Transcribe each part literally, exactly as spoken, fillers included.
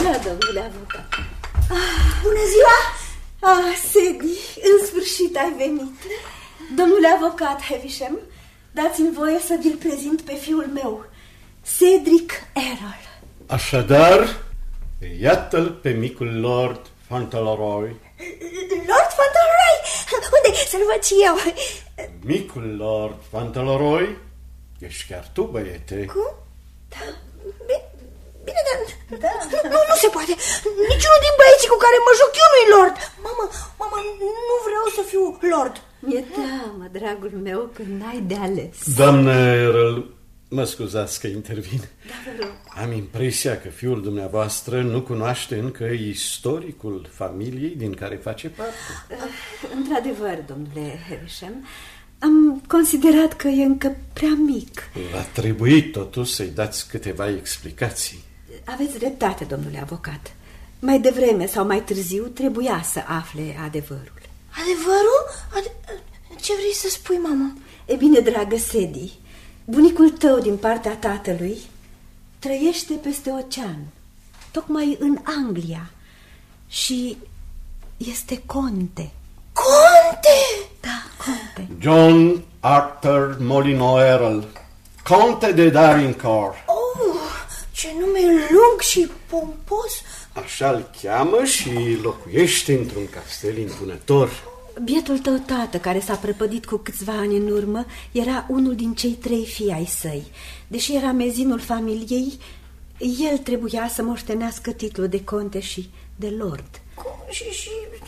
Da, domnule avocat. Ah, bună ziua! Ah, Sadie, în sfârșit ai venit. Domnule avocat Havisham, dați-mi voie să vi-l prezint pe fiul meu, Cedric Errol. Așadar, iată-l pe micul Lord Fauntleroy. Lord Fauntleroy? Unde? Să-l văd și eu. Micul Lord Fauntleroy? Ești chiar tu, băiete? Cum? Da, bine, bine dar... Da. Nu, nu se poate. Niciunul din băieții cu care mă joc eu nu-i Lord. Mamă, mamă, nu vreau să fiu Lord. Mi-e teamă, dragul meu, că n-ai de ales. Doamnă Errol, mă scuzați că intervin. Da, vă rog. Am impresia că fiul dumneavoastră nu cunoaște încă istoricul familiei din care face parte. Într-adevăr, domnule Havisham, am considerat că e încă prea mic. Va trebui totuși să-i dați câteva explicații. Aveți dreptate, domnule avocat. Mai devreme sau mai târziu trebuia să afle adevărul. Adevărul? Ade- Ce vrei să spui, mamă? E bine, dragă Sadie, bunicul tău din partea tatălui trăiește peste ocean, tocmai în Anglia, și este conte. Conte? Da, conte. John Arthur Molyneux Errol, conte de Darrincourt. Oh, ce nume lung și pompos. Așa-l cheamă și locuiește într-un castel impunător. Bietul tău tată, care s-a prăpădit cu câțiva ani în urmă, era unul din cei trei fii ai săi. Deși era mezinul familiei, el trebuia să moștenească titlul de conte și de lord. Cum? Și, și...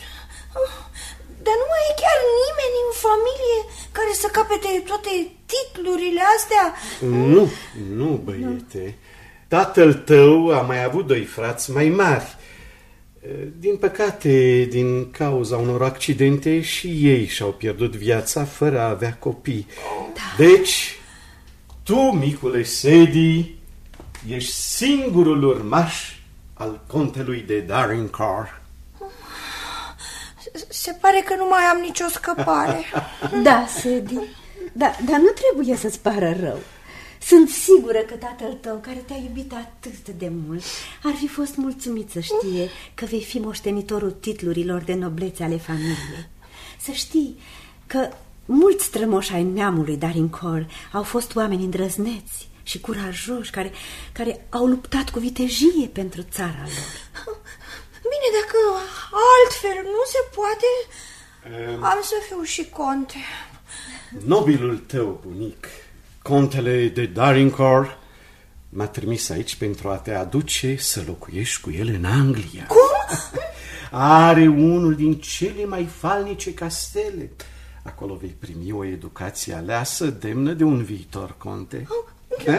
Dar nu mai e chiar nimeni în familie care să capete toate titlurile astea? Nu, nu, băiete. Tatăl tău a mai avut doi frați mai mari. Din păcate, din cauza unor accidente, și ei și-au pierdut viața fără a avea copii. Da. Deci, tu, micule Sadie, ești singurul urmaș al contelui de Darrincourt. Se pare că nu mai am nicio scăpare. Da, Sadie, da, dar nu trebuie să-ți pară rău. Sunt sigură că tatăl tău, care te-a iubit atât de mult, ar fi fost mulțumit să știe că vei fi moștenitorul titlurilor de noblețe ale familiei. Să știi că mulți strămoși ai neamului Darrincourt au fost oameni îndrăzneți și curajoși, care, care au luptat cu vitejie pentru țara lor. Bine, dacă altfel nu se poate, um, am să fiu și conte. Nobilul tău bunic, contele de Darrincourt, m-a trimis aici pentru a te aduce să locuiești cu el în Anglia. Cum? Are unul din cele mai falnice castele. Acolo vei primi o educație aleasă, demnă de un viitor conte. Oh.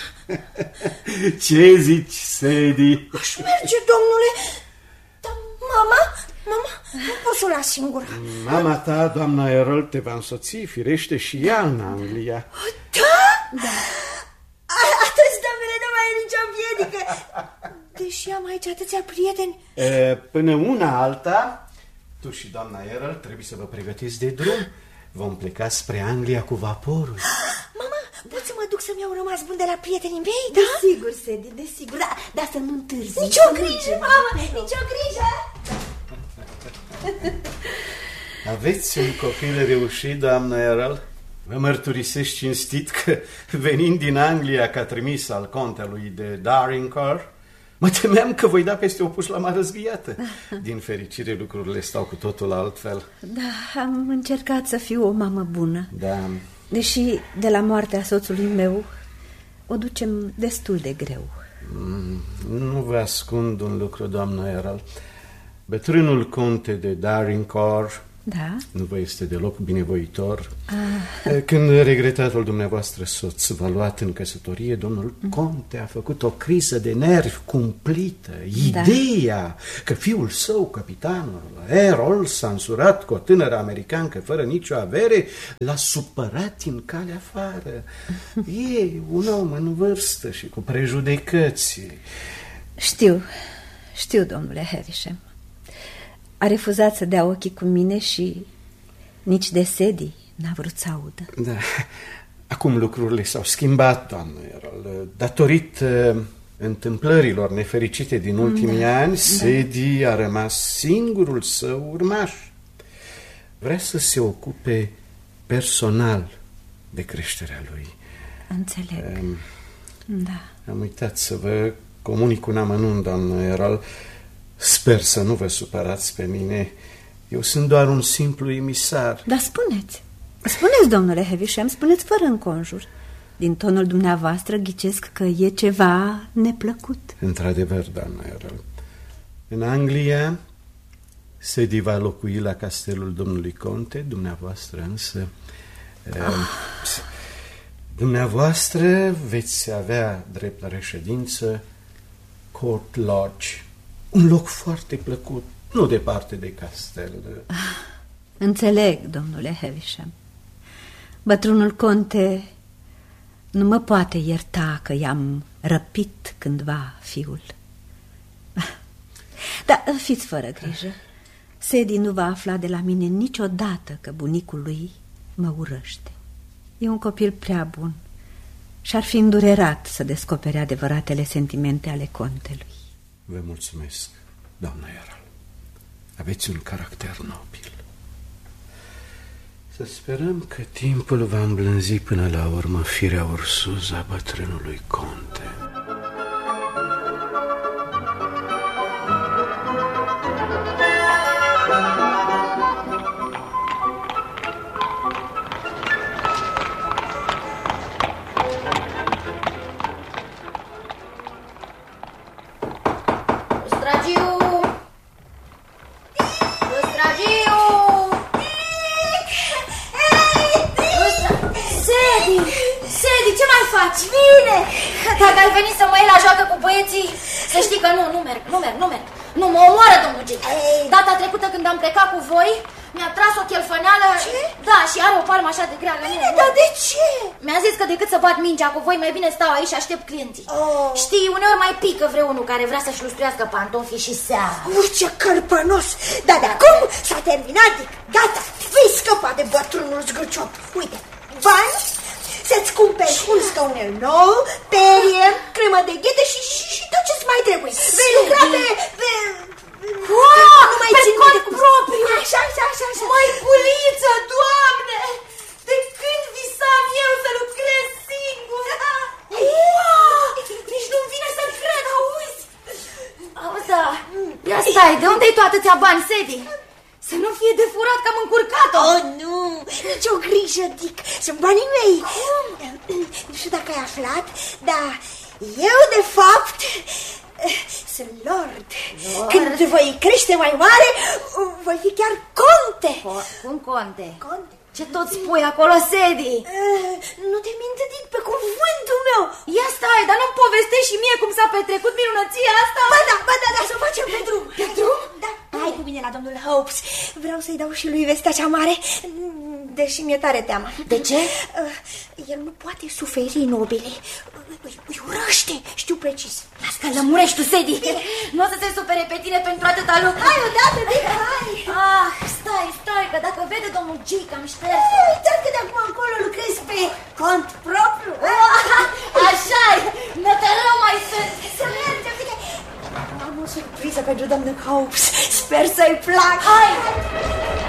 Ce zici, Sadie? Aș merge, domnule. Dar mama, mama, nu pot să o las singură. Mama ta, doamna Errol, te va însoți, firește, și ea în Anglia. Da? Da. Atunci, domnule, nu mai e nicio piedică. Deși am aici atâția prieteni. E, până una alta, tu și doamna Errol trebuie să vă pregătiți de drum. Vom pleca spre Anglia cu vaporul. Mama, poți să mă duc să-mi iau rămas bun de la prietenii mei, da? Desigur, Sadie, desigur, da, dar să nu întârzi. Nicio grijă, mama, nicio grijă. Aveți un copil reușit, doamna Errol? Vă mărturisesc cinstit că, venind din Anglia ca trimis al contelui de Darrincourt, mă temeam că voi da peste o pușlamă răzviată. Din fericire, lucrurile stau cu totul altfel. Da, am încercat să fiu o mamă bună. Da. Deși de la moartea soțului meu o ducem destul de greu. Mm, nu vă ascund un lucru, doamna Errol. Bătrânul conte de Darrincourt, da? Nu vă este deloc binevoitor. Ah. Când regretatul dumneavoastră soț v-a luat în căsătorie, domnul mm. conte a făcut o criză de nervi cumplită. Ideea da. că fiul său, capitanul Errol, s-a însurat cu o tânără americancă fără nicio avere, l-a supărat în calea afară. E un om în vârstă și cu prejudecăți. Știu, știu, domnule Havisham. A refuzat să dea ochii cu mine și nici de Sadie n-a vrut să audă. Da, acum lucrurile s-au schimbat, doamnă Errol, datorită întâmplărilor nefericite din ultimii da, ani, da. Sadie a rămas singurul său urmaș. Vrea să se ocupe personal de creșterea lui. Înțeleg. Um, da. Am uitat să vă comunic un amănunt, doamnă Errol. Sper să nu vă supărați pe mine. Eu sunt doar un simplu emisar. Dar spuneți. Spuneți, domnule Havisham, spuneți fără înconjur. Din tonul dumneavoastră ghicesc că e ceva neplăcut. Într-adevăr, doamnă Errol. În Anglia, Sadie va locui la castelul domnului conte, dumneavoastră însă... Ah. Uh, dumneavoastră veți avea drept la reședință Court Lodge, un loc foarte plăcut, nu departe de castel. Ah, înțeleg, domnule Havisham. Bătrânul conte nu mă poate ierta că i-am răpit cândva fiul. Dar fiți fără grijă. Sadie nu va afla de la mine niciodată că bunicul lui mă urăște. E un copil prea bun și ar fi îndurerat să descopere adevăratele sentimente ale contelui. Vă mulțumesc, doamna Errol. Aveți un caracter nobil. Să sperăm că timpul va îmblânzi până la urmă firea ursuză a bătrânului conte. Bine! Dacă ai venit să mă iei la joacă cu băieții, să știi că nu, nu merg, nu merg, nu merg. Nu, mă omoară domnul G. Data trecută când am plecat cu voi, mi-a tras o chelfăneală. Ce? Da, și are o palmă așa de grea. Bine, dar de ce? Mi-a zis că decât să bat mingea cu voi, mai bine stau aici și aștept clienții. Oh. Știi, uneori mai pică vreunul care vrea să-și lustruiască pantofii și seara. Ui, ce cărpănos! Dar de acum s-a terminat, Dick. Gata, vei scăpa de bătrânul zgâciop. Uite, bani, să-ți cumperi un scaunel nou, perie, cremă de ghete și, și, și tot ce-ți mai trebuie. Vei lucra pe... pe... Wow, nu mai pe cont propriu. Așa, așa, așa, așa. Măi, Buliță, Doamne! De când visam eu să lucrez singur? Wow! Nici nu-mi vine să cred, auzi? Auzi, da. Ia stai, de unde-i tu atâția bani, Sadie? Să nu fie de furat că am încurcat-o. Oh, nu, nici o grijă, Dick. Sunt banii mei. Cum? Nu știu dacă ai aflat, dar eu, de fapt, sunt lord. Lord. Când voi crește mai mare, voi fi chiar conte. Cum conte? Conte. Ce tot spui acolo, Sadie? Uh, nu te mint, Dick, pe cuvântul meu. Ia stai, dar nu-mi povestești și mie cum s-a petrecut minunăția asta? Ba da, ba da, da, să facem pe drum. Pe drum? Da, hai cu mine la domnul Hopes. Vreau să-i dau și lui vestea cea mare, deși mi-e tare teamă. De ce? Uh, el nu poate suferi nobilii. Îi, îi urăște, știu precis. Las că lămurești tu, Sadie. Nu o să se supere pe tine pentru atâta lucru. Hai odată, Dick, hai. Ah, stai, stai, că dacă vede domnul G că am șters. Uitați că de acum încolo lucrezi pe cont propriu. Așa-i, nătărău mai sunt. Să mergem, bine. Am o surpriză pentru domnul Hopes. Sper să-i placă. Hai!